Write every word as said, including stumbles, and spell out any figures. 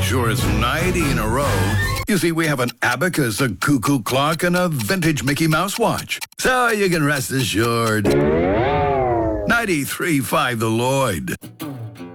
sure it's ninety in a row. You see, we have an abacus, a cuckoo clock, and a vintage Mickey Mouse watch. So you can rest assured. ninety-three point five The Lloyd.